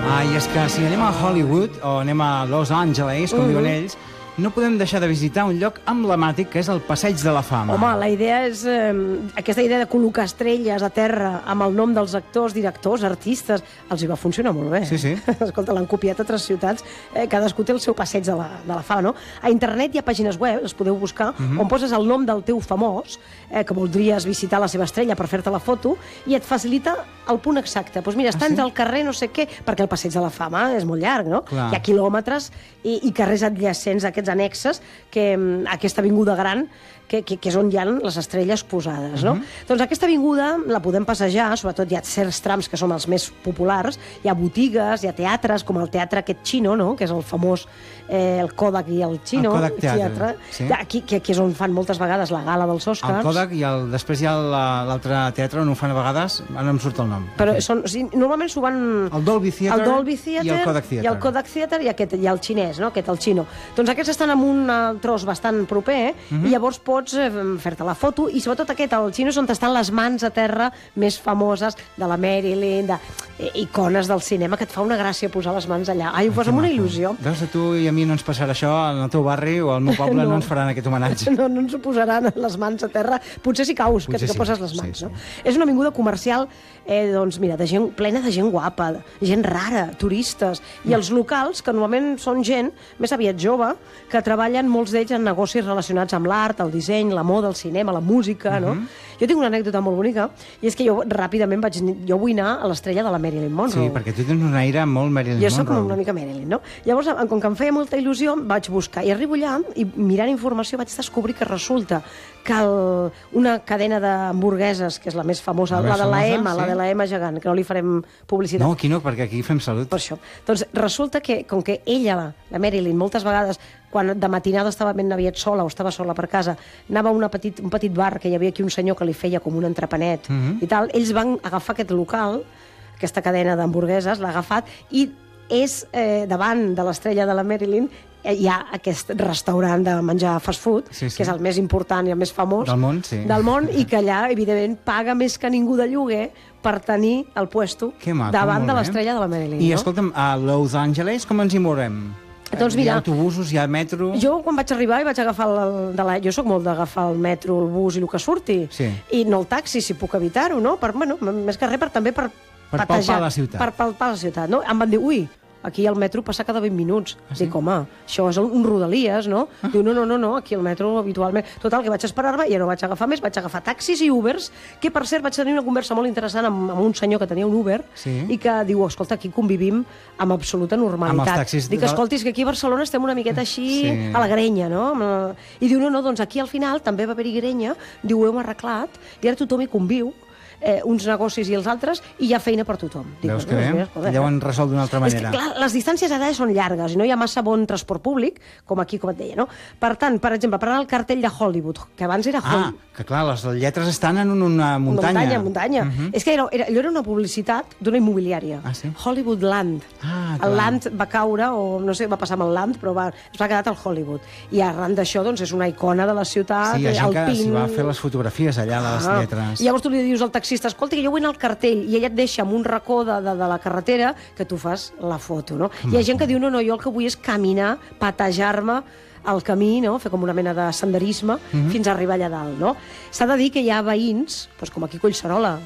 I és que si anem a Hollywood o anem a Los Angeles, com diuen ells, no podem deixar de visitar un lloc emblemàtic que és el Passeig de la Fama. Home, la idea és aquesta idea de col·locar estrelles a terra amb el nom dels actors, directors, artistes, els hi va funcionar molt bé. Sí, sí. Escolta, l'han copiat a altres ciutats, cadascú té el seu Passeig de la Fama, no? A internet hi ha pàgines web, les podeu buscar, on poses el nom del teu famós, que voldries visitar la seva estrella per fer-te la foto, i et facilita el punt exacte. Doncs mira, estàs al carrer no sé què, perquè el Passeig de la Fama és molt llarg, no? Clar. Hi ha quilòmetres i carrers adjacents, aquests annexes, que aquesta avinguda gran, que és on hi ha les estrelles posades, no? Doncs aquesta avinguda la podem passejar, sobretot hi ha certs trams que són els més populars, hi ha botigues, hi ha teatres, com el teatre aquest xino, no?, que és el famós el Kodak i el Xino. El Kodak Teatre, sí. Que és on fan moltes vegades la gala dels Oscars. El Kodak i després hi ha l'altre teatre on ho fan a vegades, ara no em surt el nom. Però normalment s'ho van... El Dolby Theatre, i el Kodak Theatre. I el Kodak Theatre i el xinès, no?, aquest, el xino. Doncs aquests estan en un tros bastant proper, i llavors pots fer-te la foto, i sobretot aquest, el xino, és on estan les mans a terra més famoses de la Marilyn, icones del cinema, que et fa una gràcia posar les mans allà. Ai, ho posa amb una il·lusió. Veus, a tu i a mi no ens passarà això, al teu barri o al meu poble no ens faran aquest homenatge. No ens ho posaran les mans a terra. Potser si caus, que poses les mans, no? És una avinguda comercial, doncs mira, plena de gent guapa, gent rara, turistes, i els locals, que normalment són gent més aviat jove, que treballen molts d'ells en negocis relacionats amb l'art, el disseny, la moda, el cinema, la música, no? Jo tinc una anècdota molt bonica, i és que jo ràpidament jo vull anar a l'estrella de la Marilyn Monroe. Sí, perquè tu tens un aire molt Marilyn Monroe. Jo soc una mica Marilyn, no? Llavors, com que em feia molta il·lusió, vaig buscar, i arribo allà, i mirant informació vaig descobrir que resulta que una cadena d'hamburgueses, que és la més famosa, la de la M, la de la M gegant, que no li farem publicitat. No, aquí no, perquè aquí fem salut. Per això. Doncs resulta que, com que ella, la Marilyn, moltes vegades, quan de matinada estava ben aviat sola o estava sola per casa, anava a un petit bar, que hi havia aquí un senyor que li feia com un entrepanet i tal, ells van agafar aquest local, aquesta cadena d'hamburgueses, l'ha agafat, i és davant de l'estrella de la Marilyn, hi ha aquest restaurant de menjar fast food, que és el més important i el més famós del món, sí. Del món, i que allà, evidentment, paga més que ningú de lloguer per tenir el puesto davant de l'estrella de la Marilyn. I escolta'm, a Los Angeles com ens hi morem? Doncs mira, hi ha autobusos, hi ha metro... Jo quan vaig arribar i vaig agafar jo soc molt d'agafar el metro, el bus i el que surti, i no el taxi, si puc evitar-ho, no? Més que res, també per palpar la ciutat. Per palpar la ciutat, no? Em van dir, ui, aquí el metro passa cada 20 minuts. Dic, home, això és un Rodalies, no? Diu, no, aquí el metro habitualment... Total, que vaig esperar-me, ja no vaig agafar més, vaig agafar taxis i Ubers, que per cert vaig tenir una conversa molt interessant amb un senyor que tenia un Uber, i que diu, escolta, aquí convivim amb absoluta normalitat. Dic, escoltis, que aquí a Barcelona estem una miqueta així a la grenya, no? I diu, no, doncs aquí al final també va haver-hi grenya, diu, ho hem arreglat, i ara tothom hi conviu, uns negocis i els altres, i hi ha feina per tothom. Veus que bé? Ja ho han resolt d'una altra manera. És que, clar, les distàncies ara són llargues i no hi ha massa bon transport públic, com aquí, com et deia, no? Per tant, per exemple, per anar al cartell de Hollywood, que abans era Hollywood. Que clar, les lletres estan en una muntanya. Muntanya. És que allò era una publicitat d'una immobiliària. Hollywood Land. El Land va caure, o no sé, va passar amb el Land, però es va quedar al Hollywood. I arran d'això, doncs, és una icona de la ciutat. Sí, hi ha gent que s'hi va fer les fotografies allà, les lletres. I llavors tu li dius al taxista, escolta, que jo vull anar al cartell, i ella et deixa en un racó de la carretera que tu fas la foto, no? Hi ha gent que diu, no, jo el que vull és caminar, patejar-me al camí, no? Fer com una mena de senderisme fins a arribar allà dalt, no? S'ha de dir que hi ha veïns, com aquí a Collserola,